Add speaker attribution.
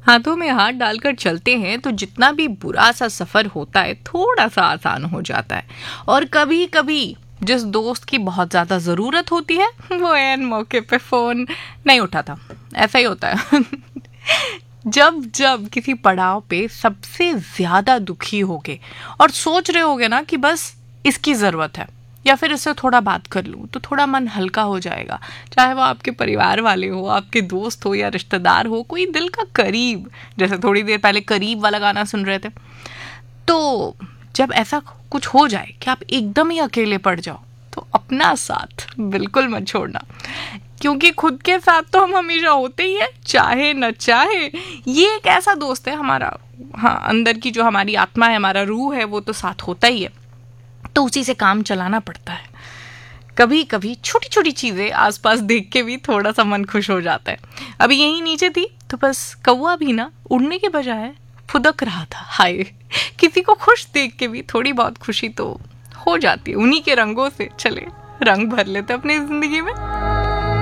Speaker 1: हाथों में हाथ डालकर चलते हैं तो जितना भी बुरा सा सफर होता है थोड़ा सा आसान हो जाता है। और कभी कभी जिस दोस्त की बहुत ज्यादा जरूरत होती है वो ऐन मौके पे फोन नहीं उठाता। ऐसा ही होता है। जब जब किसी पड़ाव पे सबसे ज्यादा दुखी होगे और सोच रहे होगे ना कि बस इसकी जरूरत है या फिर इससे थोड़ा बात कर लूं तो थोड़ा मन हल्का हो जाएगा, चाहे वो आपके परिवार वाले हो, आपके दोस्त हो या रिश्तेदार हो, कोई दिल का करीब। जैसे थोड़ी देर पहले करीब वाला गाना सुन रहे थे। तो जब ऐसा कुछ हो जाए कि आप एकदम ही अकेले पड़ जाओ तो अपना साथ बिल्कुल मत छोड़ना, क्योंकि खुद के साथ तो हम हमेशा होते ही है, चाहे न चाहे। ये एक ऐसा दोस्त है हमारा, हाँ, अंदर की जो हमारी आत्मा है, हमारा रूह है, वो तो साथ होता ही है। तो उसी से काम चलाना पड़ता है। कभी कभी छोटी छोटी चीजें आसपास देख के भी थोड़ा सा मन खुश हो जाता है। अभी यहीं नीचे थी तो बस कौवा भी ना उड़ने के बजाय फुदक रहा था। हाय, किसी को खुश देख के भी थोड़ी बहुत खुशी तो हो जाती है। उन्हीं के रंगों से चले रंग भर लेते अपनी जिंदगी में।